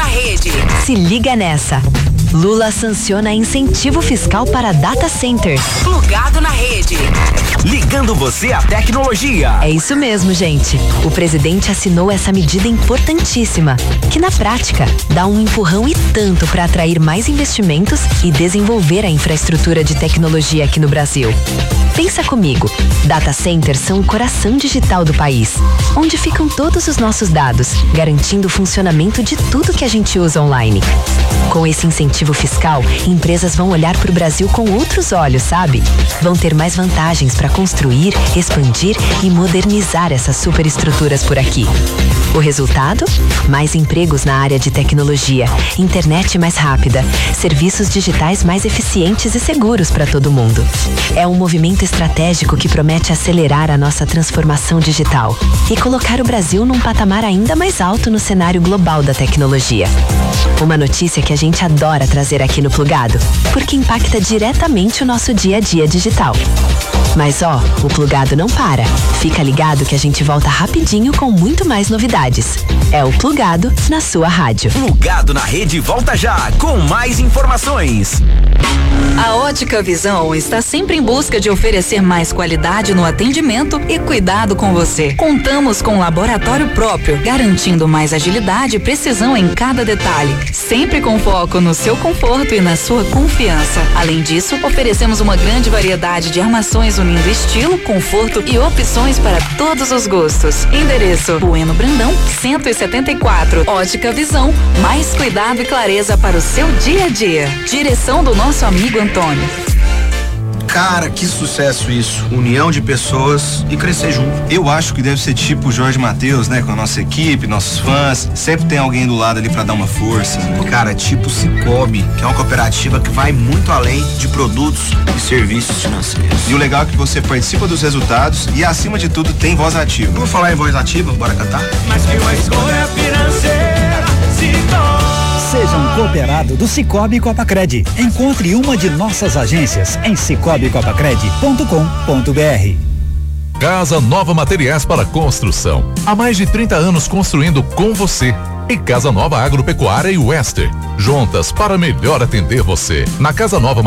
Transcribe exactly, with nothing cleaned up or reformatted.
Rede. Se liga nessa. Lula sanciona incentivo fiscal para data centers. Plugado na Rede. Ligando você à tecnologia. É isso mesmo, gente. O presidente assinou essa medida importantíssima, que na prática dá um empurrão e tanto para atrair mais investimentos e desenvolver a infraestrutura de tecnologia aqui no Brasil. Pensa comigo, data centers são o coração digital do país, onde ficam todos os nossos dados, garantindo o funcionamento de tudo que a gente usa online. Com esse incentivo fiscal, empresas vão olhar para o Brasil com outros olhos, sabe? Vão ter mais vantagens para construir, expandir e modernizar essas superestruturas por aqui. O resultado? Mais empregos na área de tecnologia, internet mais rápida, serviços digitais mais eficientes e seguros para todo mundo. É um movimento estratégico que promete acelerar a nossa transformação digital e colocar o Brasil num patamar ainda mais alto no cenário global da tecnologia. Uma notícia que a gente adora trazer aqui no Plugado, porque impacta diretamente o nosso dia a dia digital. Mas ó, o Plugado não para. Fica ligado que a gente volta rapidinho com muito mais novidades. É o Plugado na sua rádio. Plugado na Rede volta já com mais informações. A Ótica Visão está sempre em busca de oferecer mais qualidade no atendimento e cuidado com você. Contamos com um laboratório próprio, garantindo mais agilidade e precisão em cada detalhe, sempre com foco no seu conforto e na sua confiança. Além disso, oferecemos uma grande variedade de armações unindo estilo, conforto e opções para todos os gostos. Endereço: Bueno Brandão, cento e setenta e quatro. Ótica Visão, mais cuidado e clareza para o seu dia a dia. Direção do nosso amigo Antônio. Cara, que sucesso isso. União de pessoas e crescer junto. Eu acho que deve ser tipo o Jorge Mateus, né? Com a nossa equipe, nossos fãs. Sempre tem alguém do lado ali pra dar uma força. Cara, tipo Sicoob, que é uma cooperativa que vai muito além de produtos e serviços financeiros. E o legal é que você participa dos resultados e, acima de tudo, tem voz ativa. Vamos falar em voz ativa? Bora cantar? Mas que uma escolha financeira se torna. Seja um cooperado do Sicoob Copacred. Encontre uma de nossas agências em cicobi copacred ponto com ponto br. Casa Nova Materiais para Construção. Há mais de trinta anos construindo com você. E Casa Nova Agropecuária e Wester. Juntas para melhor atender você. Na Casa Nova